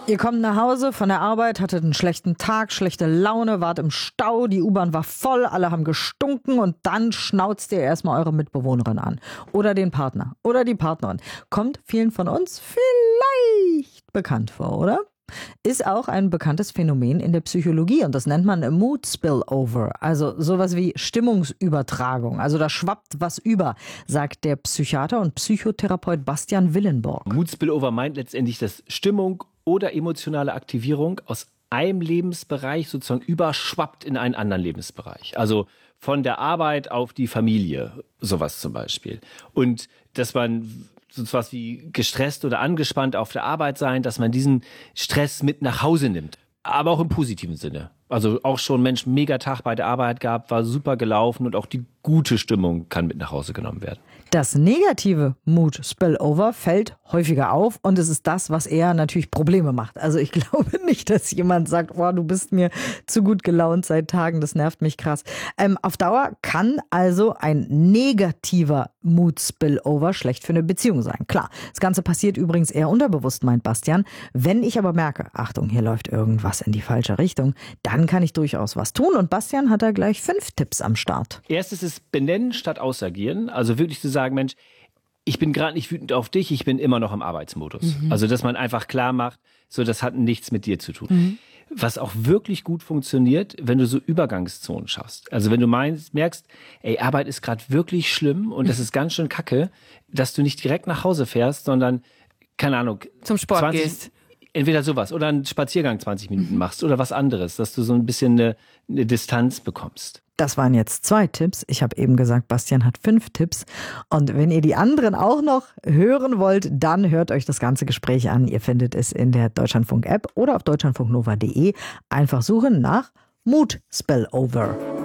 Ihr kommt nach Hause von der Arbeit, hattet einen schlechten Tag, schlechte Laune, wart im Stau, die U-Bahn war voll, alle haben gestunken und dann schnauzt ihr erstmal eure Mitbewohnerin an. Oder den Partner oder die Partnerin. Kommt vielen von uns vielleicht bekannt vor, oder? Ist auch ein bekanntes Phänomen in der Psychologie und das nennt man Mood Spillover, also sowas wie Stimmungsübertragung. Also da schwappt was über, sagt der Psychiater und Psychotherapeut Bastian Willenborg. Mood Spillover meint letztendlich, dass Stimmung oder emotionale Aktivierung aus einem Lebensbereich sozusagen überschwappt in einen anderen Lebensbereich. Also von der Arbeit auf die Familie, sowas zum Beispiel. Und dass man so was wie gestresst oder angespannt auf der Arbeit sein, dass man diesen Stress mit nach Hause nimmt. Aber auch im positiven Sinne. Also auch schon Mensch, mega Tag bei der Arbeit gehabt, war super gelaufen und auch die gute Stimmung kann mit nach Hause genommen werden. Das negative Mood Spillover fällt häufiger auf und es ist das, was eher natürlich Probleme macht. Also ich glaube nicht, dass jemand sagt, boah, du bist mir zu gut gelaunt seit Tagen, das nervt mich krass. Auf Dauer kann also ein negativer Mood Spillover schlecht für eine Beziehung sein. Klar, das Ganze passiert übrigens eher unterbewusst, meint Bastian. Wenn ich aber merke, Achtung, hier läuft irgendwas in die falsche Richtung, dann kann ich durchaus was tun und Bastian hat da gleich 5 Tipps am Start. Erstes ist benennen statt ausagieren. Also wirklich zu sagen, Mensch, ich bin gerade nicht wütend auf dich, ich bin immer noch im Arbeitsmodus. Also dass man einfach klar macht, so das hat nichts mit dir zu tun. Was auch wirklich gut funktioniert, wenn du so Übergangszonen schaffst. Also wenn du merkst, ey, Arbeit ist gerade wirklich schlimm und das ist ganz schön kacke, dass du nicht direkt nach Hause fährst, sondern, keine Ahnung, zum Sport gehst. Entweder sowas oder einen Spaziergang 20 Minuten machst oder was anderes, dass du so ein bisschen eine Distanz bekommst. Das waren jetzt 2 Tipps. Ich habe eben gesagt, Bastian hat 5 Tipps. Und wenn ihr die anderen auch noch hören wollt, dann hört euch das ganze Gespräch an. Ihr findet es in der Deutschlandfunk-App oder auf deutschlandfunknova.de. Einfach suchen nach Mood Spillover.